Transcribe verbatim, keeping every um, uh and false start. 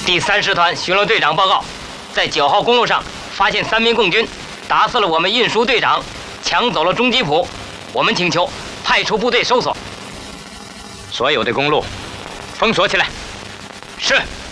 第三师团巡逻队长报告，在九号公路上发现三名共军打死了我们运输队长，抢走了中吉普。我们请求派出部队搜索， 所有的公路封锁起来。 是。